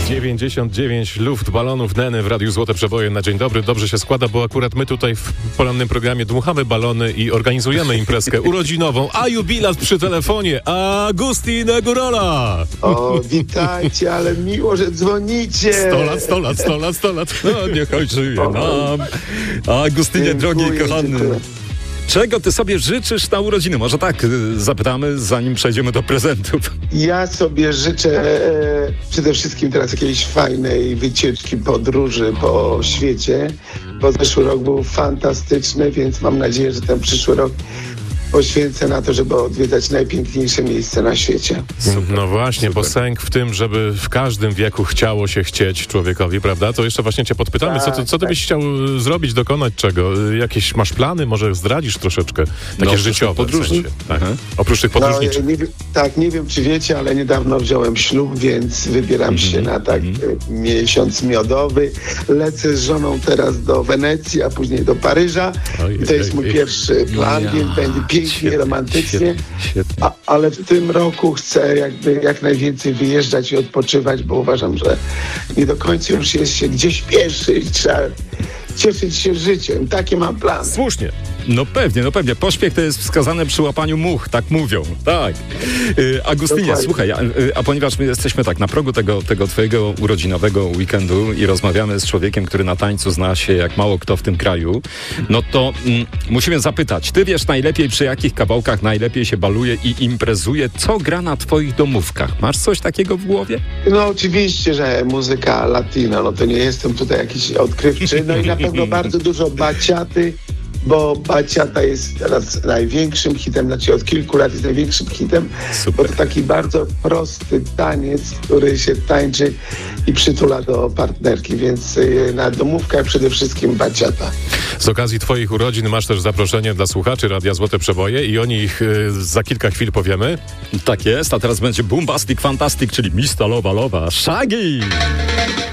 99 luftbalonów Neny w Radiu Złote Przeboje na dzień dobry. Dobrze się składa, bo akurat my tutaj w porannym programie dmuchamy balony i organizujemy imprezkę urodzinową, a jubilat przy telefonie Agustin Górola. O, witajcie, ale miło, że dzwonicie. 100 lat. No, niechaj żyje nam. Agustynie, Dziękuję, drogi, kochany. dziękuję. Czego ty sobie życzysz na urodziny? Może tak zapytamy, zanim przejdziemy do prezentów. Ja sobie życzę przede wszystkim teraz jakiejś fajnej wycieczki, podróży po świecie, bo zeszły rok był fantastyczny, więc mam nadzieję, że ten przyszły rok poświęcę na to, żeby odwiedzać najpiękniejsze miejsce na świecie. No właśnie, bo sęk w tym, żeby w każdym wieku chciało się chcieć człowiekowi, prawda? To jeszcze właśnie cię podpytamy, co ty byś chciał zrobić, dokonać czego? Jakieś masz plany? Może zdradzisz troszeczkę? Takie życiowe podróży. w sensie. Tak. Oprócz tych podróżniczych. Nie wiem czy wiecie, ale niedawno wziąłem ślub, więc wybieram się na miesiąc miodowy. Lecę z żoną teraz do Wenecji, a później do Paryża. I to jest mój pierwszy plan, więc będzie pięknie, romantycznie. Świetnie. Ale w tym roku chcę jak najwięcej wyjeżdżać i odpoczywać, bo uważam, że nie do końca już jest się gdzieś spieszyć. Trzeba cieszyć się życiem. Takie mam plany. Słusznie. No pewnie. Pośpiech to jest wskazane przy łapaniu much, tak mówią. Tak. Agustynie, Dokładnie. słuchaj, a ponieważ my jesteśmy tak na progu tego twojego urodzinowego weekendu i rozmawiamy z człowiekiem, który na tańcu zna się jak mało kto w tym kraju, no to musimy zapytać, ty wiesz najlepiej, przy jakich kawałkach najlepiej się baluje i imprezuje, co gra na twoich domówkach? Masz coś takiego w głowie? No oczywiście, że muzyka latino, no to nie jestem tutaj jakiś odkrywczy. No i na pewno bardzo dużo baciaty, bo baciata jest teraz największym hitem, znaczy od kilku lat jest największym hitem, Super. bo to taki bardzo prosty taniec, który się tańczy i przytula do partnerki, więc na domówkach przede wszystkim baciata. Z okazji twoich urodzin masz też zaproszenie dla słuchaczy Radia Złote Przeboje i o nich za kilka chwil powiemy. Tak jest, a teraz będzie Bombastic Fantastic, czyli Mista Lowa Shaggy.